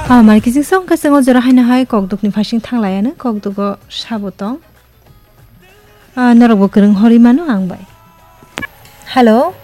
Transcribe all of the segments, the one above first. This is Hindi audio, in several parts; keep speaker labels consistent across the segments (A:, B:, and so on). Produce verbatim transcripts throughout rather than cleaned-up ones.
A: 아, 말기징 성가성 어저라 하이나 하이 꼭독니 파싱 탕라야는 꼭독어 샤보똥. 아, 너라고 그런 허리만은 안 봐요. हेलो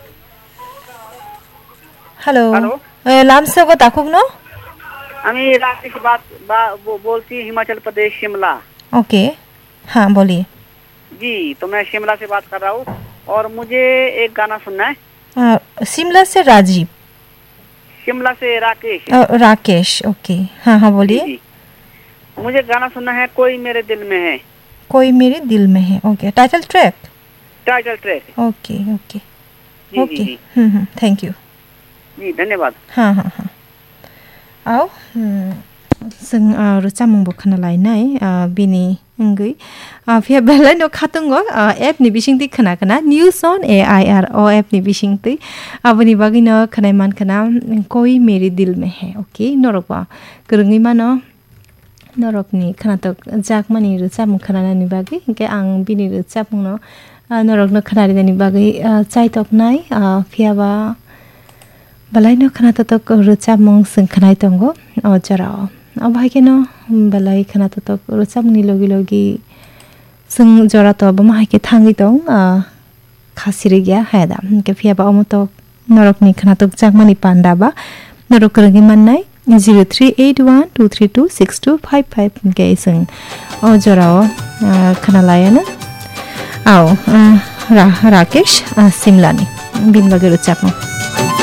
A: हेलो
B: हेलो
A: लाम से को ताकुक नो
B: আমি राकेश बात बा, बो, बोलती हिमाचल प्रदेश शिमला।
A: ओके हाँ बोलिए
B: जी तो मैं शिमला से बात कर रहा हूँ और मुझे एक गाना सुनना है।
A: आ, शिमला से राजीव
B: शिमला से राकेश
A: आ, राकेश ओके हाँ हाँ बोलिए।
B: जी, जी। मुझे गाना सुनना है कोई मेरे दिल में है।
A: कोई मेरे दिल में है okay title track
B: title track
A: okay okay
B: ji,
A: okay
B: ji, ji.
A: Hmm hmm thank you
B: जी धन्यवाद।
A: हाँ हाँ हाँ आओ जों रोजामंबो खोनालायनाय बिनि इंगै फिया बेलायनो खातंगो एप नि बिसिंति खोनाखोना news on A I R O app नि बिसिंति आबनि बागिनो खोनाय मानखोना कोई मेरे दिल में है ओके नरकवा गोरोङै मानो नरकनि खोनातक जाकमानि रोजामं खोनानायनि बागै इंके आं बिनि रोजामंनो नरकनो खोनारिनायनि बागै चाइतकनाय फियाबा balai no kana tatok rochapmung sing khanai tongo o jarao abhai no balai kana tatok rochapni logi logi sing jora to ba mai ke thangi tong khasiri gya haida ke phia ba omoto norokni kana tok jakmani panda ba norok rangi mannai zero three eight one two three two six two five five ke sing o jarao khana layana ao ra rakesh simlani bin bagi rochapmung